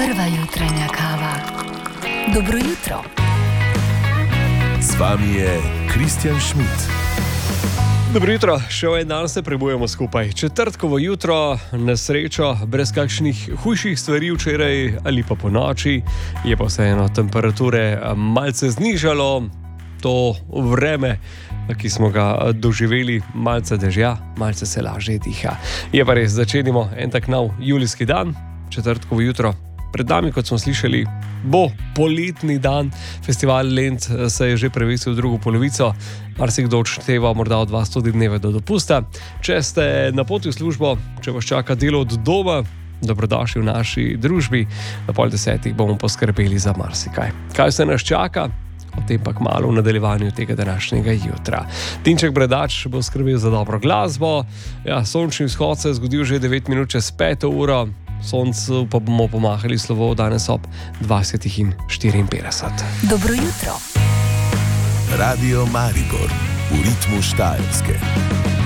Prva jutranja kava. Dobro jutro. Z vami je Kristjan Schmidt. Dobro jutro, še en dan se prebujemo skupaj. Četrtkovo jutro, na srečo, brez kakšnih hujših stvari včeraj ali pa po noči, je pa vseeno temperature malce znižalo. To vreme, ki smo ga doživeli, malce dežja, malce se lažje diha. Je pa res, začenimo en tak nov julijski dan, četrtkovo jutro. Pred nami, kot smo slišali, bo poletni dan. Festival Lent se je že prevesil v drugo polovico. Marsikdo odšteva morda od vas tudi dneve do dopusta. Če ste na poti v službo, če vas čaka delo od doma, dobrodošli v naši družbi. Na 9:30 bomo poskrbeli za marsikaj. Kaj se nas čaka? O tem pa kmalu v nadaljevanju tega današnjega jutra. Tinček Bredač bo skrbel za dobro glasbo. Ja, sončni vzhod se je zgodil že 9 minut čez 5. uro. Soncu pa bomo pomahali slovo danes ob 20:54. Dobro jutro. Radio Maribor v ritmu Štajerske.